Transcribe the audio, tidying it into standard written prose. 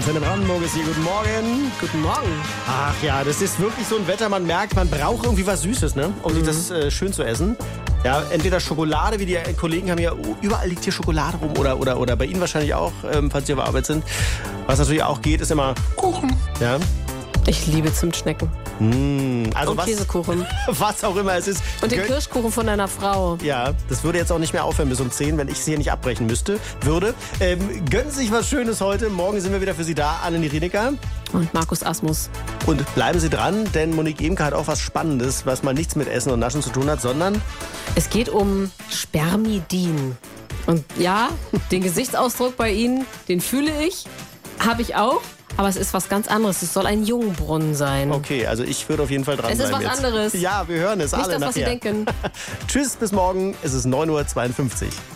Antenne Brandenburg ist hier. Guten Morgen. Guten Morgen. Ach ja, das ist wirklich so ein Wetter, man merkt, man braucht irgendwie was Süßes, ne? Um sich das schön zu essen. Ja, entweder Schokolade, wie die Kollegen haben ja, überall liegt hier Schokolade rum oder bei Ihnen wahrscheinlich auch, falls Sie auf Arbeit sind. Was natürlich auch geht, ist immer Kuchen. Ja. Ich liebe Zimtschnecken. Also und Käsekuchen. Was auch immer es ist. Und den Kirschkuchen von deiner Frau. Ja, das würde jetzt auch nicht mehr aufhören bis um 10, wenn ich es hier nicht abbrechen würde. Gönnen Sie sich was Schönes heute. Morgen sind wir wieder für Sie da, Anne Rieniker. Und Markus Asmus. Und bleiben Sie dran, denn Monique Emke hat auch was Spannendes, was mal nichts mit Essen und Naschen zu tun hat, sondern... Es geht um Spermidin. Und ja, den Gesichtsausdruck bei Ihnen, den fühle ich, habe ich auch. Aber es ist was ganz anderes. Es soll ein Jungbrunnen sein. Okay, also ich würde auf jeden Fall dran bleiben. Es ist was jetzt. anderes. Ja, wir hören es Nicht alle das, was nachher. Sie denken. Tschüss, bis morgen. Es ist 9:52 Uhr.